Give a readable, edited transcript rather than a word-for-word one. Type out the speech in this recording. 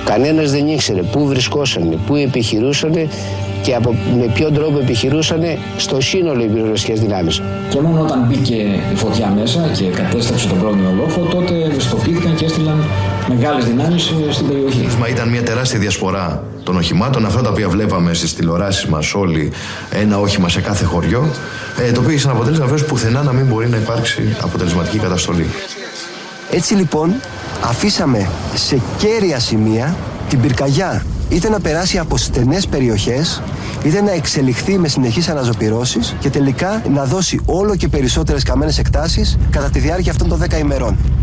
Κανένας δεν ήξερε πού βρισκόσανε, πού επιχειρούσανε και με ποιον τρόπο επιχειρούσανε στο σύνολο οι πυροσβεστικές δυνάμεις. Και μόνο όταν μπήκε η φωτιά μέσα και κατέστρεψε τον πρόγραμμα λόφο, τότε ευαισθητοποιήθηκαν και έστειλαν μεγάλες δυνάμεις στην περιοχή. Ήταν μια τεράστια διασπορά των οχημάτων, αυτά τα οποία βλέπαμε στις τηλεοράσεις μας όλοι, ένα όχημα σε κάθε χωριό, το οποίο είχε σαν αποτέλεσμα βέβαια πουθενά να μην μπορεί να υπάρξει αποτελεσματική καταστολή. Έτσι λοιπόν, αφήσαμε σε κέρια σημεία την πυρκαγιά είτε να περάσει από στενές περιοχές, είτε να εξελιχθεί με συνεχείς αναζωπυρώσεις και τελικά να δώσει όλο και περισσότερες καμένες εκτάσεις κατά τη διάρκεια αυτών των 10 ημερών.